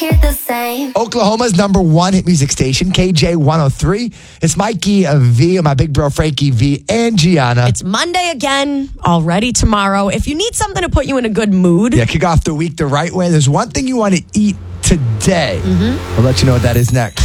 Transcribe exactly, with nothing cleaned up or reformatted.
hear the same. Oklahoma's number one hit music station, K J one oh three. It's Mikey uh, V and my big bro Frankie V and Gianna. It's Monday again, already tomorrow. If you need something to put you in a good mood. Yeah, kick off the week the right way. There's one thing you want to eat today. Mm-hmm. I'll let you know what that is next.